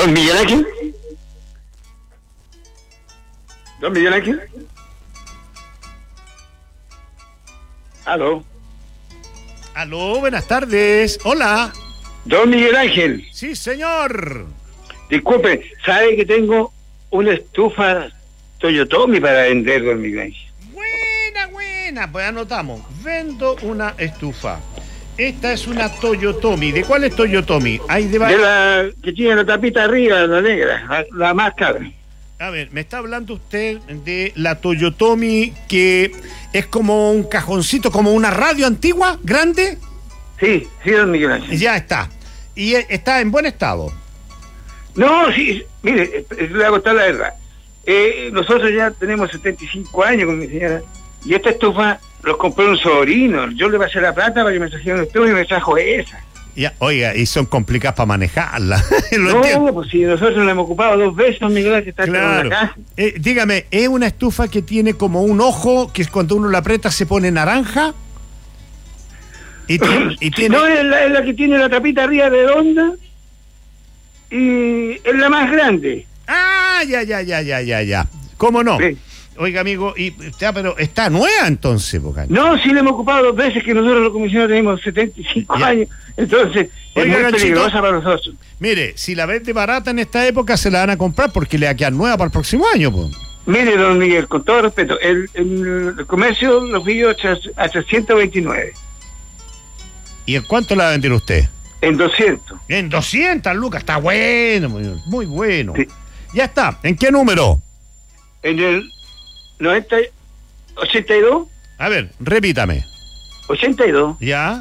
¿Don Miguel Ángel? ¿Don Miguel Ángel? ¿Aló? Aló, buenas tardes. Hola. Don Miguel Ángel. Sí, señor. Disculpe, ¿sabe que tengo una estufa Toyotomi para vender, don Miguel Ángel? Buena. Pues anotamos. Vendo una estufa. Esta es una Toyotomi. ¿De cuál es Toyotomi? Hay de la que tiene la tapita arriba, la negra, la más cara. A ver, me está hablando usted de la Toyotomi, que es como un cajoncito, como una radio antigua, grande. Sí, don Miguel Ángel. Ya está. Y está en buen estado. No, sí, mire, le voy a contar la verdad. Nosotros ya tenemos 75 años con mi señora, y esta estufa los compró un sobrino. Yo le pasé la plata para que me trajeran una estufa y me trajo esa. Ya, oiga, y son complicadas para manejarla. No, pues si nosotros la hemos ocupado 2 veces, don Miguel Ángel, que está claro. en la caja. Dígame, ¿es una estufa que tiene como un ojo, que cuando uno la aprieta se pone naranja? Y tiene... No, es la que tiene la tapita arriba redonda y es la más grande. Ah, ya. ¿Cómo no? Sí. Oiga, amigo, pero está nueva entonces, Boca. No, sí la hemos ocupado 2 veces, que nosotros los comisionados tenemos 75 años, entonces oiga, es muy peligrosa para nosotros. Mire, si la vende barata en esta época se la van a comprar porque le va a quedar nueva para el próximo año, pues. Mire, don Miguel, con todo respeto, el comercio lo pidió a 329. ¿Y en cuánto la va a vender usted? En 200. En 200, Lucas, está bueno, muy bueno. Sí. Ya está, ¿en qué número? En el 82. A ver, repítame. 82. Ya.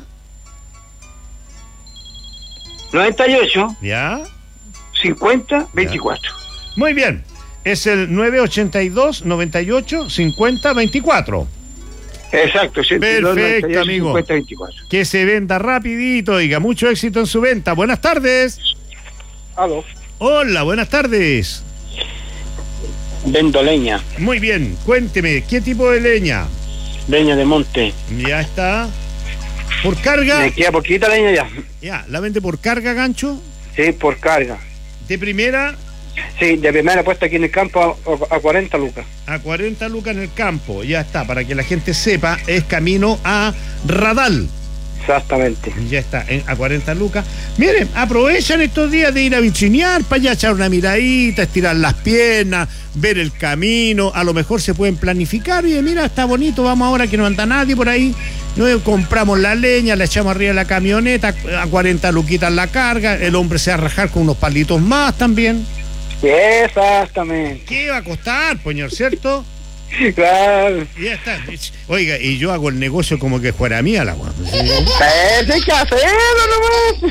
98. Ya. 50, 24. Ya. Muy bien. Es el 982 98 50 24. Exacto, 82, perfecto, 98, amigo. 50, 24. Que se venda rapidito, diga, mucho éxito en su venta. Buenas tardes. Aló. Hola, buenas tardes. Vendo leña. Muy bien, cuénteme, ¿qué tipo de leña? Leña de monte. Ya está. ¿Por carga? Me queda poquita leña ya. Ya, ¿la vende por carga, Gancho? Sí, por carga. ¿De primera? Sí, de primera puesta aquí en el campo a 40 lucas. A 40 lucas en el campo, ya está, para que la gente sepa, es camino a Radal. Exactamente. Ya está, a 40 lucas. Miren, aprovechan estos días de ir a vichinear, para allá echar una miradita, estirar las piernas, ver el camino, a lo mejor se pueden planificar y mira, está bonito, vamos ahora que no anda nadie por ahí, nos compramos la leña, la echamos arriba de la camioneta, a 40 luquitas la carga, el hombre se va a rajar con unos palitos más también. Exactamente. ¿Qué va a costar, señor, cierto? Claro. Ya está. Oiga, y yo hago el negocio como que fuera mía la guapa. ¿Sí? Hay que hacerlo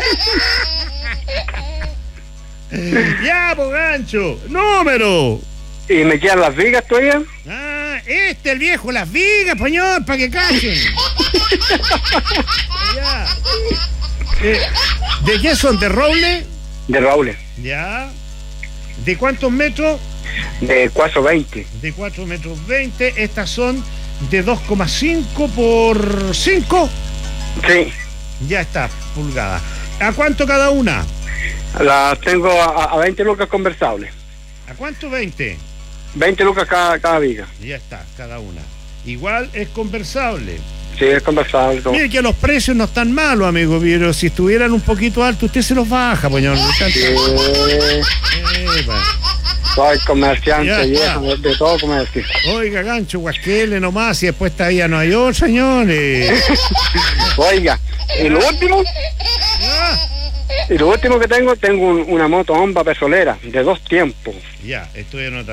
nomás. Ya, po Gancho, número. ¿Y me quedan las vigas todavía? Ah, el viejo, las vigas, señor, para que cachen. Ya. ¿De qué son? ¿De roble? De roble. Ya. ¿De cuántos metros? De 4,20. De 4,20 metros. Estas son de 2,5 por 5. Sí. Ya está, pulgada. ¿A cuánto cada una? Las tengo a 20 lucas conversables. ¿A cuánto 20? 20 lucas cada viga. Ya está, cada una. Igual es conversable. Sí, es conversable. Mire que los precios no están malos, amigo, pero si estuvieran un poquito altos, usted se los baja, señor. Sí. Soy comerciante viejo, de todo comercio. Oiga, Gancho, guasquele nomás, y después todavía no hay otro, señores. Oiga, y lo último... Y lo último que tengo una moto Honda pesolera de 2 tiempos. Ya, estoy anotando.